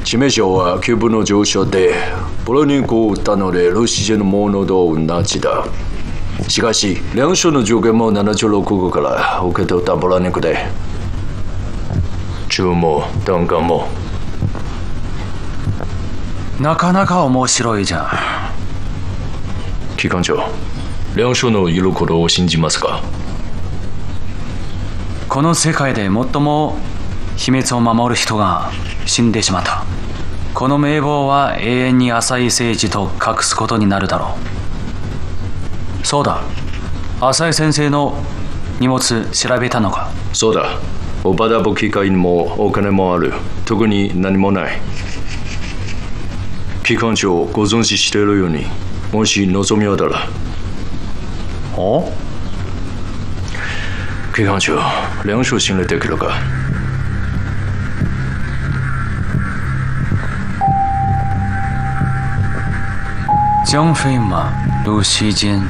致命傷は胸部の上昇で、ボロニコを打ったのでロシアのものと同じだ。しかし、両手の上下も76個から受け取ったボロニコで、銃も弾丸も。 なかなか面白いじゃん。 機関長、両手のいることを信じますか？ この世界で最も秘密を守る人が死んでしまった。この名簿は永遠に浅井誠二と隠すことになるだろう。そうだ、浅井先生の荷物調べたのか？ そうだ、オパダボ機械にもお金もある。特に何もない。機関長、ご存知しているように、もし望みあったら。 お？ 機関長、両手信頼できるか？ ジョン・フェインマン、ルーシー・ジン、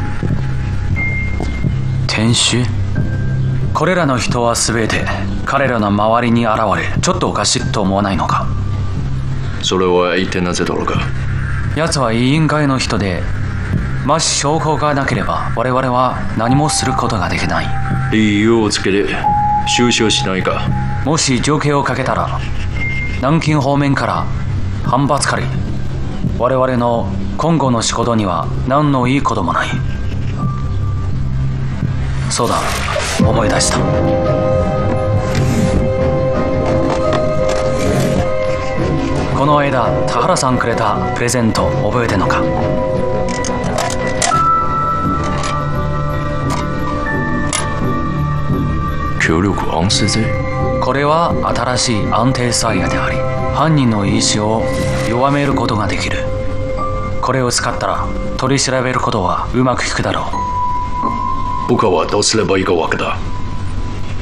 店主。これらの人は全て彼らの周りに現れ、ちょっとおかしいと思わないのか？ それは一体なぜだろうか？ 奴は委員会の人で、もし証拠がなければ我々は何もすることができない。 理由をつけて収集しないか？ もし条件をかけたら、南京方面から反発狩り。我々の今後の仕事には何のいいこともない。そうだ、思い出した。この間、田原さんくれたプレゼント覚えてんのか？ 協力安静税？ これは新しい安定サイヤであり、犯人の意志を弱めることができる。これを使ったら取り調べることはうまくいくだろう。 部下はどうすればいいか分かった。